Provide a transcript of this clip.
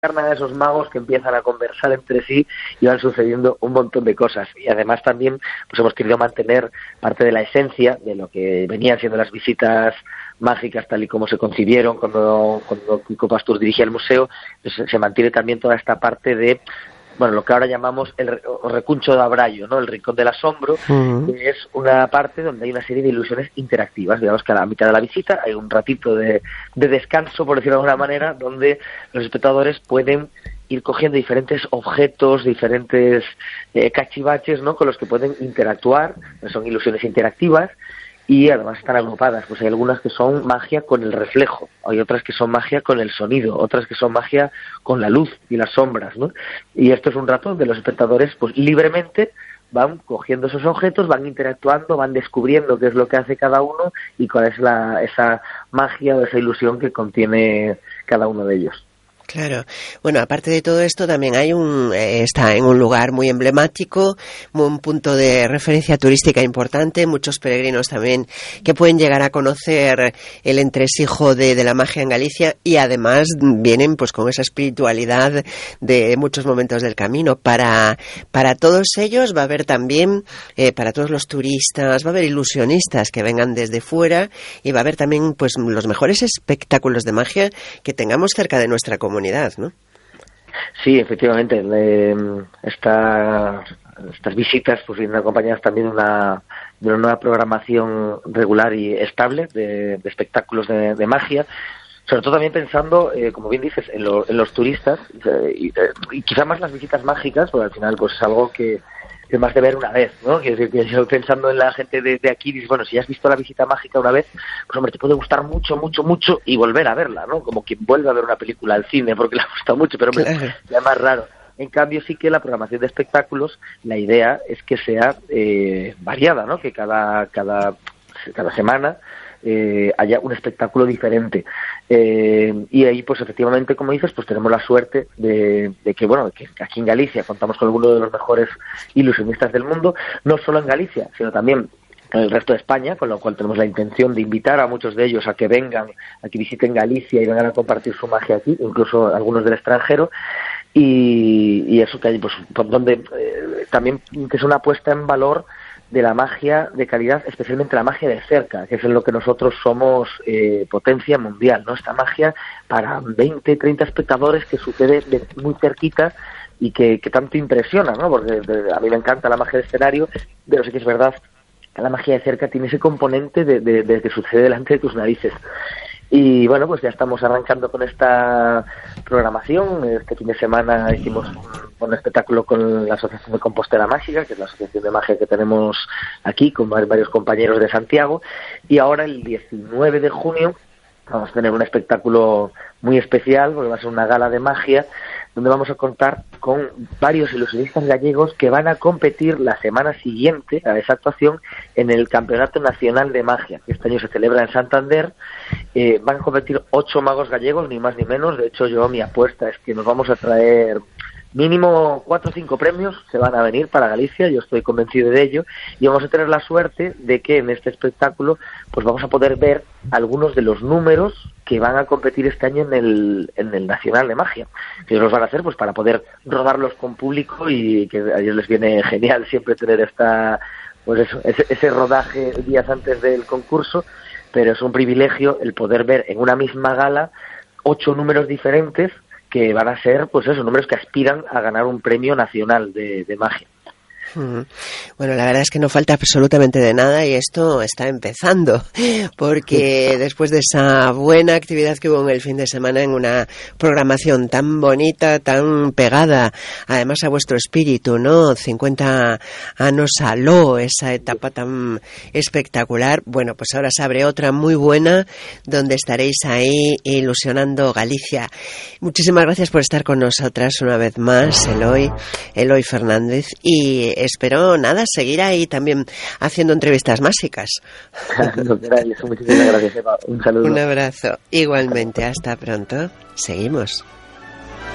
encarnan a esos magos que empiezan a conversar entre sí y van sucediendo un montón de cosas. Y además también pues hemos querido mantener parte de la esencia de lo que venían siendo las visitas mágicas tal y como se concibieron cuando Quico Pastur dirigía el museo. Pues se mantiene también toda esta parte de lo que ahora llamamos el recuncho de Abrayo, ¿no? El rincón del asombro, que es una parte donde hay una serie de ilusiones interactivas. Digamos que a la mitad de la visita hay un ratito de descanso, por decirlo de alguna manera, donde los espectadores pueden ir cogiendo diferentes objetos, diferentes cachivaches, ¿no? Con los que pueden interactuar. Son ilusiones interactivas y además están agrupadas. Pues hay algunas que son magia con el reflejo, hay otras que son magia con el sonido, otras que son magia con la luz y las sombras, ¿no? Y esto es un rato donde los espectadores pues libremente van cogiendo esos objetos, van interactuando, van descubriendo qué es lo que hace cada uno y cuál es esa magia o esa ilusión que contiene cada uno de ellos. Claro. Bueno, aparte de todo esto, también hay está en un lugar muy emblemático, un punto de referencia turística importante, muchos peregrinos también que pueden llegar a conocer el entresijo de la magia en Galicia y además vienen pues con esa espiritualidad de muchos momentos del camino. Para todos ellos va a haber también, para todos los turistas, va a haber ilusionistas que vengan desde fuera y va a haber también pues los mejores espectáculos de magia que tengamos cerca de nuestra comunidad, ¿no? Sí, efectivamente. Estas visitas pues vienen acompañadas también de una nueva programación regular y estable de espectáculos de magia, sobre todo también pensando, como bien dices, en los turistas y quizá más las visitas mágicas, porque al final pues es algo que más de ver una vez, ¿no? Quiero decir que yo pensando en la gente de aquí, dices, bueno, si has visto la visita mágica una vez, pues hombre, te puede gustar mucho, mucho, mucho y volver a verla, ¿no? Como quien vuelve a ver una película al cine porque le ha gustado mucho, pero hombre, claro, ya es más raro. En cambio sí que la programación de espectáculos, la idea es que sea variada, ¿no? Que cada semana haya un espectáculo diferente. Y ahí pues efectivamente, como dices, pues tenemos la suerte de que aquí en Galicia contamos con algunos de los mejores ilusionistas del mundo, no solo en Galicia, sino también en el resto de España, con lo cual tenemos la intención de invitar a muchos de ellos a que vengan, a que visiten Galicia y vengan a compartir su magia aquí, incluso algunos del extranjero. Y eso que hay, pues donde también que es una puesta en valor de la magia de calidad, especialmente la magia de cerca, que es en lo que nosotros somos potencia mundial, ¿no? Esta magia para 20, 30 espectadores que sucede muy cerquita y que tanto impresiona, ¿no? Porque a mí me encanta la magia de escenario, pero sí que es verdad que la magia de cerca tiene ese componente de que sucede delante de tus narices. Y bueno, pues ya estamos arrancando con esta programación. Este fin de semana hicimos un espectáculo con la Asociación de Compostela Mágica, que es la asociación de magia que tenemos aquí, con varios compañeros de Santiago. Y ahora, el 19 de junio, vamos a tener un espectáculo muy especial, porque va a ser una gala de magia, donde vamos a contar con varios ilusionistas gallegos que van a competir la semana siguiente a esa actuación en el Campeonato Nacional de Magia, que este año se celebra en Santander. Van a competir 8 magos gallegos, ni más ni menos. De hecho, mi apuesta es que nos vamos a traer mínimo 4 o 5 premios, se van a venir para Galicia, yo estoy convencido de ello, y vamos a tener la suerte de que en este espectáculo pues vamos a poder ver algunos de los números que van a competir este año en el Nacional de Magia, que los van a hacer pues para poder rodarlos con público, y que a ellos les viene genial siempre tener ese rodaje días antes del concurso, pero es un privilegio el poder ver en una misma gala 8 números diferentes que van a ser, pues esos números que aspiran a ganar un premio nacional de magia. Bueno, la verdad es que no falta absolutamente de nada y esto está empezando, porque después de esa buena actividad que hubo en el fin de semana, en una programación tan bonita, tan pegada, además a vuestro espíritu, ¿no? 50 años aló, esa etapa tan espectacular. Bueno, pues ahora se abre otra muy buena, donde estaréis ahí ilusionando Galicia. Muchísimas gracias por estar con nosotras una vez más, Eloy Fernández, y espero, seguir ahí también haciendo entrevistas mágicas. Muchísimas gracias, Eva. Un saludo. Un abrazo. Igualmente, hasta pronto. Seguimos.